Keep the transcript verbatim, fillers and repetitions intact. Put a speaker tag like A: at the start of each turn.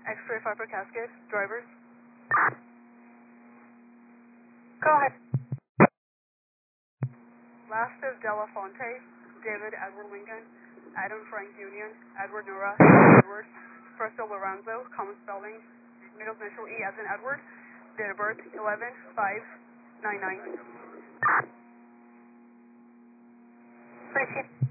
A: X-ray five for Cascade. Drivers.
B: Go ahead.
A: Last is Delafonte, David Edward Lincoln, Adam Frank Union, Edward Nora, Edward, first of Lorenzo, common spelling, middle initial E as in Edward, date of birth eleven five ninety-nine.
B: Appreciate it.